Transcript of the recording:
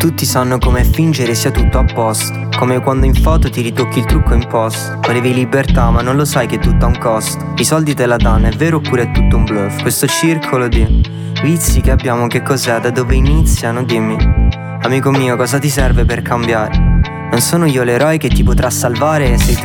Tutti sanno come fingere sia tutto a posto, come quando in foto ti ritocchi il trucco in post. Volevi libertà ma non lo sai che tutto ha un costo. I soldi te la danno, è vero oppure è tutto un bluff? Questo circolo di vizi che abbiamo che cos'è? Da dove iniziano? Dimmi, amico mio, cosa ti serve per cambiare? Non sono io l'eroe che ti potrà salvare, sei tu